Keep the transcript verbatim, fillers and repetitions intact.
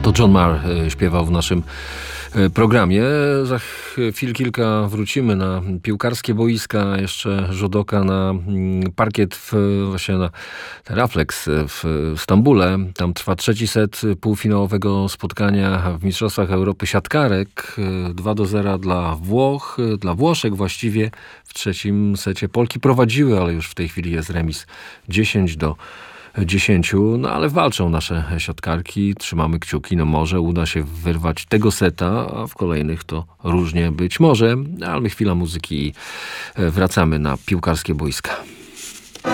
To John Marr śpiewał w naszym programie. Za chwil kilka wrócimy na piłkarskie boiska, jeszcze rzut oka na parkiet, w, właśnie na Reflex w Stambule. Tam trwa trzeci set półfinałowego spotkania w Mistrzostwach Europy siatkarek. dwa do zera dla Włoch, dla Włoszek właściwie. W trzecim secie Polki prowadziły, ale już w tej chwili jest remis dziesięć do dziesięciu, no ale walczą nasze siatkarki, trzymamy kciuki, no może uda się wyrwać tego seta, a w kolejnych to różnie być może, ale chwila muzyki i wracamy na piłkarskie boiska.